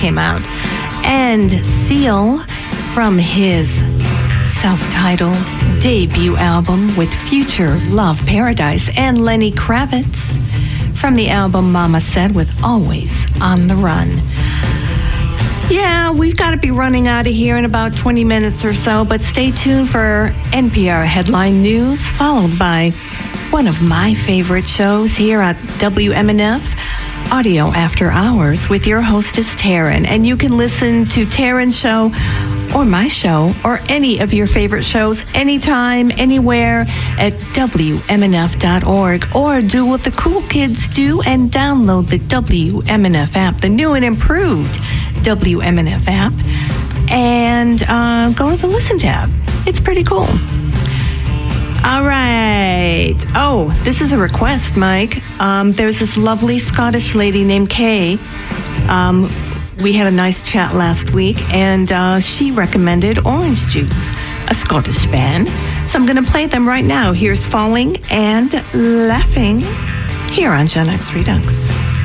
came out. And Seal from his self-titled debut album with Future Love Paradise. And Lenny Kravitz from the album Mama Said with Always on the Run. Yeah, we've got to be running out of here in about 20 minutes or so, but stay tuned for NPR Headline News, followed by one of my favorite shows here at WMNF, Audio After Hours, with your hostess, Taryn. And you can listen to Taryn's show or my show or any of your favorite shows anytime, anywhere at WMNF.org, or do what the cool kids do and download the WMNF app, the new and improved WMNF app, and go to the Listen tab. It's pretty cool. All right. Oh, this is a request, Mike. There's this lovely Scottish lady named Kay. We had a nice chat last week, and she recommended Orange Juice, a Scottish band. So I'm going to play them right now. Here's Falling and Laughing here on Gen X Redux.